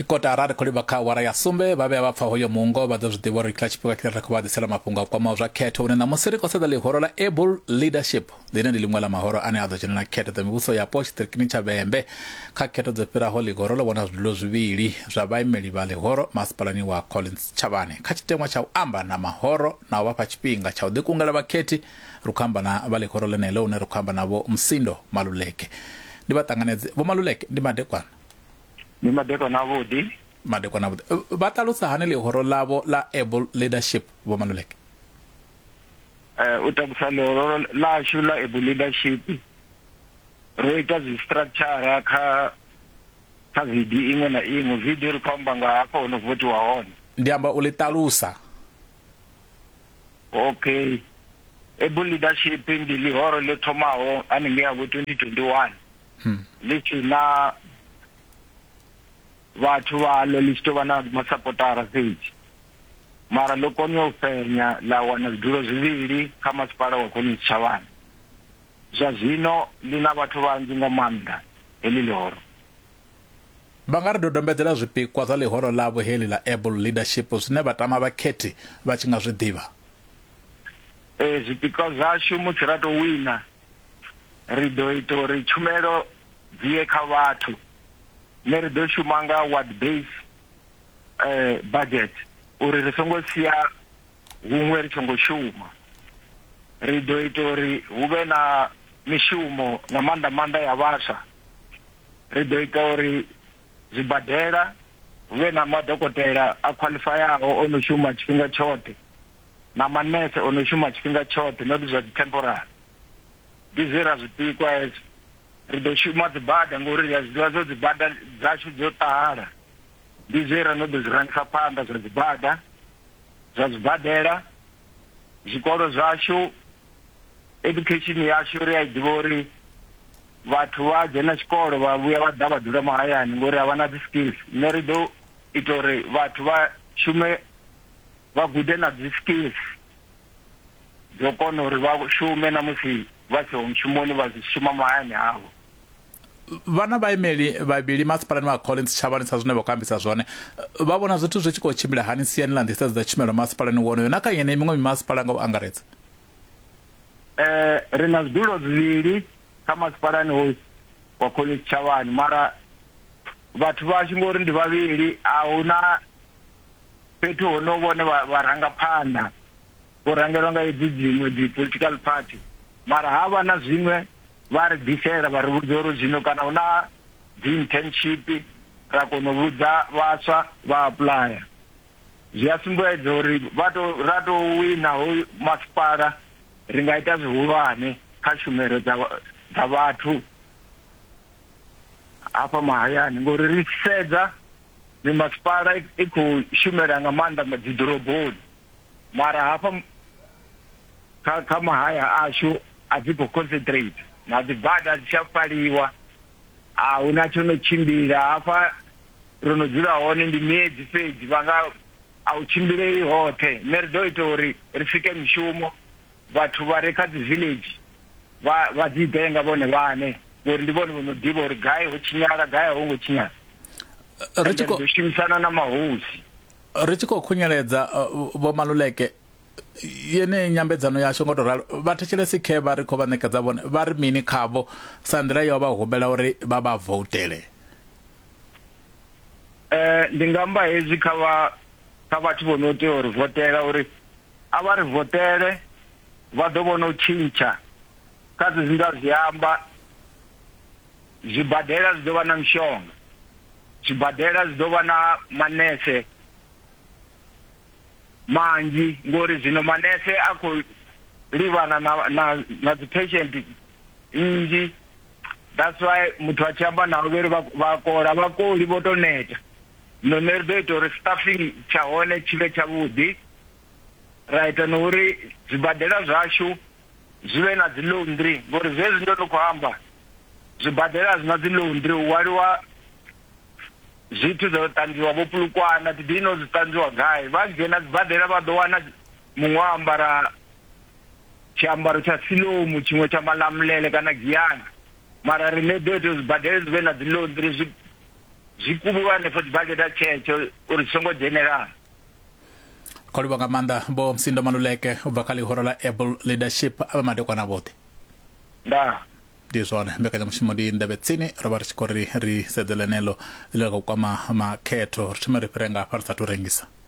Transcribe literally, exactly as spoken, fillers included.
kotara ri kholi va kha wara ya sumbe va be va pfa hoyo mungo va ḓo zwi ḓivha uri kha tshifhinga tshine ra khou vha ḓisela mafhungo a kwamaho zwa khetho une ṋamusi ri khou sedza ḽihoro ḽa able leadership ḽine ndi ḽiṅwe ḽa mahoro ane a ḓo dzhenela khetho dza mivhuso yapo tshiṱirikini tsha vhembe kha khetho dzo fhiraho ḽihoro ḽo vhona zwidulo zwivhili zwa vhaimeleli vha ḽihoro masipalani wa Collins Chavane kha tshiteṅwa tsha u amba na mahoro na u vhafha tshifhinga tsha u ḓikungela vhakhethi ri khou amba na vha ḽihoro ḽeneḽo une ri khou amba navho Msindo Maluleke ndi vha ṱanganedze vho Maluleke ndi madekwana ni madekwana avhuḓi madekwana avhuḓi vha ṱalusa hani ḽihoro ḽavho ḽa able leadership vho Maluleke? u takusa ḽihoro ḽashu ḽa able leadership ro ita dzi structure kha kha video iṅwe na iṅwe video ri khou amba nga hafho ho no votiwa hone ndi amba u ḽi ṱalusa. Okay, able leadership ndi ḽihoro ḽo thomaho haningei yavho twenty twenty-one ḽi tshi na vhathu va lo listo vana masapotara fhedzi mara lo kona u fenya la wana zwidulo zwivhili kha masipala wa Collins Chavane. Zwa zwino lina vhathu vhanzhi nga maanḓa heḽi ḽihoro. Vha nga ri dodombedzela zwipikwa zwa ḽihoro ḽavho heḽi ḽa able leadership zwine vha tama vhakhethi vha tshi nga zwi ḓivha? Eh, zwipikwa zwashu musi ra to wina ri ḓo ita uri tshumelo dzi ye kha vhathu ne ri ḓo shuma nga ward base eh, budget uri ri songo sia huṅwe ri songo shuma. Ri ḓo ita uri hu vhe na mishumo nga maanḓa maanḓa ya vhaswa. Ri ḓo ita uri zwibadela hu vhe na madokotela a qualifayaho o no shuma tshifhinga tshoṱhe na manese o no shuma tshifhinga tshoṱhe not zwa temporary. Ndi zwe ra zwipikwa hezwo. Ri ḓo shuma dzibada ngori ri a zwiḓivha zwo dzibada dzashu dzo ṱahala. Ndi zwe ra no ḓo zwi rangisa phanḓa zwa dzibada zwa zwibadela zwikolo zwashu education yashu ri a i ḓivha uri vhathu vha dzhena tshikolo vha vhuya vha ḓa vha dzula mahayani ngori a vha na dzi skills. Nṋe ri ḓo ita uri vhathu vha shume vha gude na dzi skills dzo kona uri vha shume na musi vha tshe mushumoni vha dzi shuma mahayani havho. Vhana vhaimeleli vhavhili masipalani wa Collins Chavane sa zwine vha khou ambisa zwone vha vhona zwithu zwi tshi khou tshimbila hani siani ḽa nḓisedzo dza tshumelo masipalani wonoyo na kha yeneyi miṅwe mimasipala nga u angaredza? Eh, ri na zwidulo zwivhili kha masipalani hoyu wa Collins Chavane mara vhathu vhashu ngori ndi vhavhili a huna fhethu ho no vhone vharangaphanḓa vho rangelwa nga hedzi dziṅwe dzi political party mara havha na zwiṅwe vha ri ḓisela vha ri vhudza uri zwino kana hu na dzi internship ra kona u vhudza vhaswa vha aplya. Zwi a sumbedza uri vha to ra to wina hoyu masipala ri nga ita zwihulwane kha tshumelo dza vhathu hafha mahayani ngori ri sedza mimasipala i khou shumela nga maanḓa dziḓoroboni mara hafha kha kha mahaya ashu a dzi khou concentrate na dzibada dzi tsha faliwa a huna tsho no tshimbila hafha ro no dzula hone ndi miedzi fhedzi vha nga a u tshimbilei hoṱhe. Nṋe ri ḓo ita uri ri sike mishumo vhathu vha re kha dzi village vha vha dzi ḓe nga vhone vhane ngori ndi vhone vho no ḓivha uri gai ho tshinyala gai ho ngo tshinyala. Ri tshi khou shumisana na mahosi ri tshi khou khunyeledza vho Maluleke yene nyambedzano yashu ngo to ralo vhathetshelesi khe vha ri khou vha ṋekedza vhone vha ri mini khavho sa nḓila yo vha humbela uri vha vha votele? Eh, ndi nga amba hezwi kha vha kha vhathu vho no tea uri votela uri a vha ri votele vha ḓo vhona u tshintsha kha zwi nda zwi amba zwibadela zwi ḓo vha na mishonga zwibadela zwi ḓo vha na manese manzhi ngori zwino manese a khou livhana na na na dzi patient nnzhi. That's why muthu a tshi amba navho vheri vha kola vha koli vho to neta. No ne ri ḓo ita uri staffing tsha hone tshi vhe tshavhuḓi ra ita na uri zwibadela zwashu zwi vhe na dzi laundry ngori zwezwi ndo no khou amba zwibadela zwi na dzi laundry u waliwa zwithu zwo ṱanzwiwa vho Pulukwana ti dino zwi ṱanzwiwa gai vha dzhena dzibadela vha ḓo wana muṅwe a ambara tshiambaro tsha silomu tshiṅwe tsha malamulele kana giyana mara ri ne ḓo ita zwibadela zwi vhe na dzi laundry zikubuwane for budget ya checho uri songo general koliba ngamanda bo msindo maluleke ubakali horola able leadership abamade kwa nabote da disone mbeka ya mshimodi ndabetsini Robert Korri ri sedelenelo ileka kwa ma ma keto tumeri prenga parta turengisa